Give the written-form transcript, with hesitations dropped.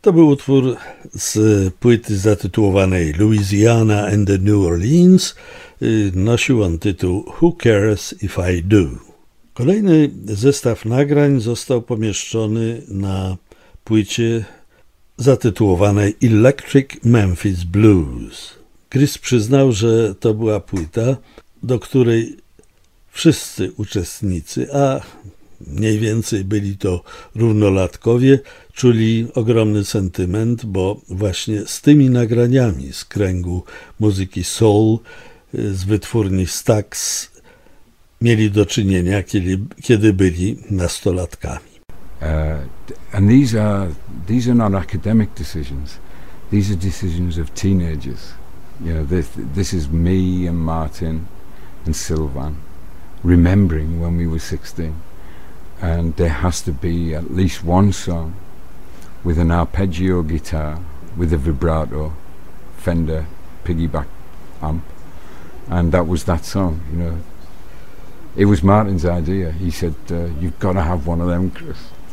To był utwór z płyty zatytułowanej Louisiana and the New Orleans. Nosił on tytuł Who Cares If I Do. Kolejny zestaw nagrań został pomieszczony na płycie zatytułowanej Electric Memphis Blues. Chris przyznał, że to była płyta, do której wszyscy uczestnicy, a mniej więcej byli to równolatkowie, czuli ogromny sentyment, bo właśnie z tymi nagraniami z kręgu muzyki soul, z wytwórni Stax mieli do czynienia, kiedy byli nastolatkami. And these are not academic decisions. These are decisions of teenagers. You know, this is me and Martin and Sylvan remembering when we were 16. And there has to be at least one song with an arpeggio guitar, with a vibrato, Fender piggyback amp, and that was that song. You know, it was Martin's idea. He said, "You've got to have one of them, Chris."